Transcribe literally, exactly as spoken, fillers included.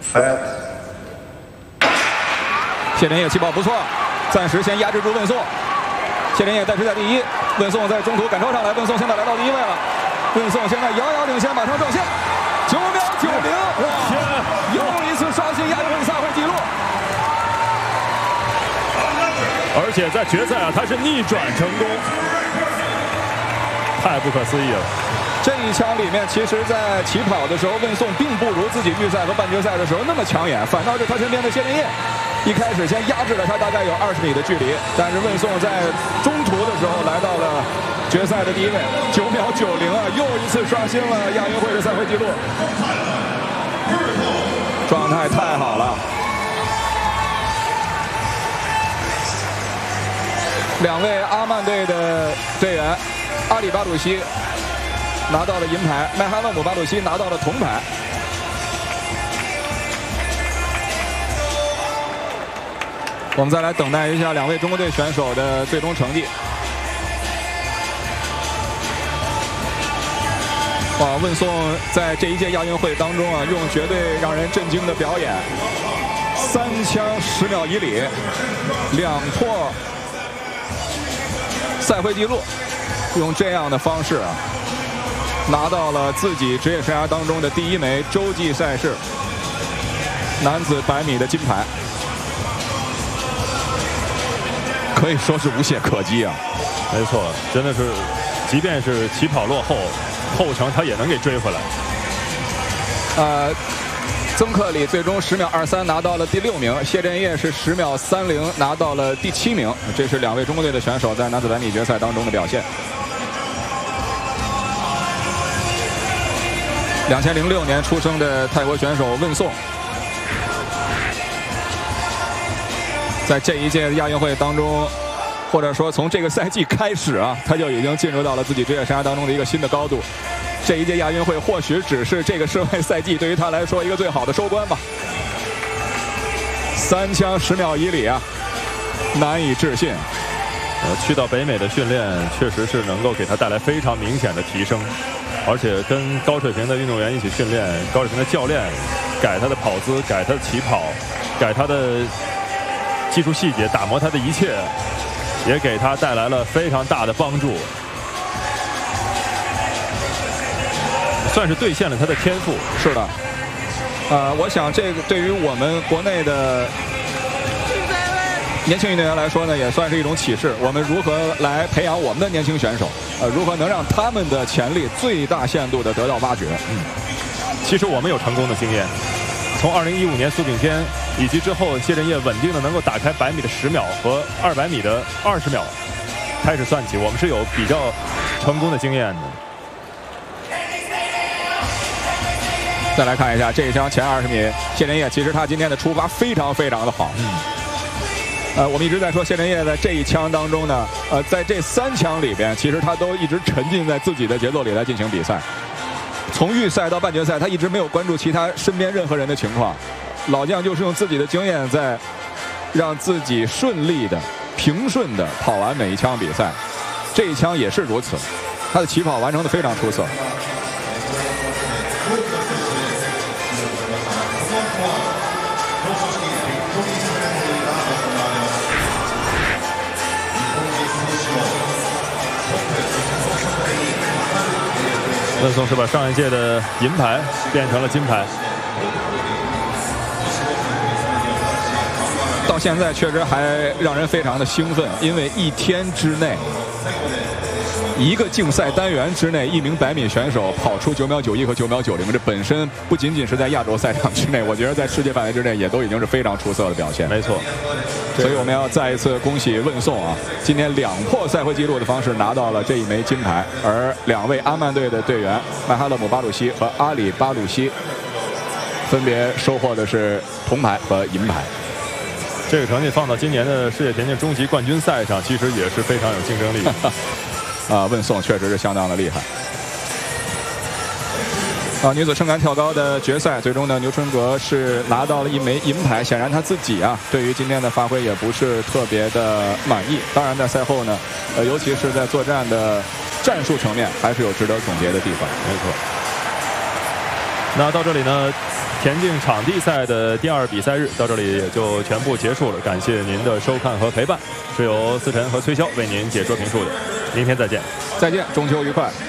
谢连业起跑不错，暂时先压制住问颂。谢连业暂时在第一，问颂在中途赶超上来，问颂现在来到第一位了。问颂现在遥遥领先，马上撞线，九秒九零，哇！又一次刷新亚运会赛会纪录。 而且在决赛啊，他是逆转成功，太不可思议了。 这一枪里面，其实，在起跑的时候，问颂并不如自己预赛和半决赛的时候那么抢眼，反倒是他身边的谢连业，一开始先压制了他大概有二十米的距离，但是问颂在中途的时候来到了决赛的第一位，九秒九零啊，又一次刷新了亚运会的赛会纪录，状态太好了。两位阿曼队的队员，阿里巴鲁西 拿到了银牌，麦哈勒姆巴鲁西拿到了铜牌。我们再来等待一下两位中国队选手的最终成绩。哇，问颂在这一届亚运会当中啊，用绝对让人震惊的表演，三枪十秒以里，两破赛会纪录，用这样的方式啊， 拿到了自己职业生涯当中的第一枚洲际赛事男子百米的金牌，可以说是无懈可击啊！ 没错，真的是，即便是起跑落后，后程他也能给追回来。 呃，曾克里最终十秒二三拿到了第六名，谢震业是十秒三零拿到了第七名。这是两位中国队的选手在男子百米决赛当中的表现。 两千零六年出生的泰国选手问颂，在这一届亚运会当中，或者说从这个赛季开始啊，他就已经进入到了自己职业生涯当中的一个新的高度。这一届亚运会或许只是这个世外赛季对于他来说一个最好的收官吧。三枪十秒以里啊，难以置信。 呃，去到北美的训练确实是能够给他带来非常明显的提升。 而且跟高水平的运动员一起训练，高水平的教练改他的跑姿，改他的起跑，改他的技术细节，打磨他的一切，也给他带来了非常大的帮助，算是兑现了他的天赋。 是的，呃，我想这个对于我们国内的 年轻运动员来说呢，也算是一种启示。我们如何来培养我们的年轻选手？呃，如何能让他们的潜力最大限度地得到挖掘？ 嗯，其实我们有成功的经验。从二零一五年苏炳添，以及之后谢震业稳定的能够打开百米的十秒和二百米的二十秒开始算起，我们是有比较成功的经验的。 再来看一下这一枪前二十米，谢震业其实他今天的出发非常非常的好。嗯 呃，我们一直在说谢震业在这一枪当中呢，呃，在这三枪里边，其实他都一直沉浸在自己的节奏里来进行比赛。从预赛到半决赛，他一直没有关注其他身边任何人的情况。老将就是用自己的经验，在让自己顺利的、平顺的跑完每一枪比赛。这一枪也是如此，他的起跑完成的非常出色。 问颂是把上一届的银牌变成了金牌， 到现在确实还让人非常的兴奋，因为一天之内，一个竞赛单元之内，一名百米选手跑出九秒九一和九秒九零，这本身不仅仅是在亚洲赛场之内，我觉得在世界范围之内也都已经是非常出色的表现。 没错。 所以我们要再一次恭喜问颂啊！今天两破赛会纪录的方式拿到了这一枚金牌，而两位阿曼队的队员麦哈勒姆巴鲁西和阿里巴鲁西分别收获的是铜牌和银牌。 这个成绩放到今年的世界田径中级冠军赛上，其实也是非常有竞争力的。 啊，问颂确实是相当的厉害。 啊，女子撑杆跳高的决赛，最终呢，牛春格是拿到了一枚银牌。显然他自己啊，对于今天的发挥也不是特别的满意。当然，在赛后呢，呃，尤其是在作战的战术层面，还是有值得总结的地方。 没错。那到这里呢， 田径场地赛的第二比赛日到这里也就全部结束了，感谢您的收看和陪伴，是由思晨和崔潇为您解说评述的，明天再见， 再见，中秋愉快。